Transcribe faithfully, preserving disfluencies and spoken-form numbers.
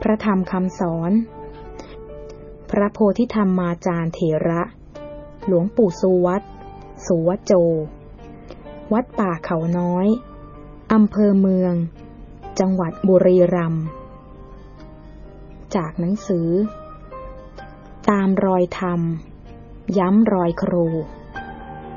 พระธรรมคำสอนพระโพธิธรรมาจารย์เถระหลวงปู่สุวัตสุวโจวัดป่าเขาน้อยอำเภอเมืองจังหวัดบุรีรัมย์จากหนังสือตามรอยธรรมย้ำรอยครู